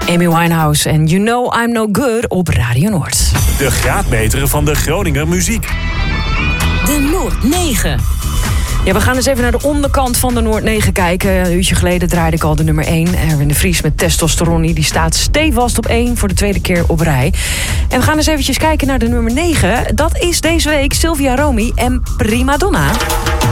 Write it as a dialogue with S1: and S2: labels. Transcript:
S1: Amy Winehouse en You Know I'm No Good op Radio Noord.
S2: De graadmeter van de Groninger muziek.
S3: De Noord 9.
S1: Ja, we gaan eens even naar de onderkant van de Noord 9 kijken. Een uurtje geleden draaide ik al de nummer 1. Erwin de Vries met Testosteroni. Die staat stevast op 1 voor de tweede keer op rij. En we gaan eens eventjes kijken naar de nummer 9. Dat is deze week Sylvia Romy en Prima Donna.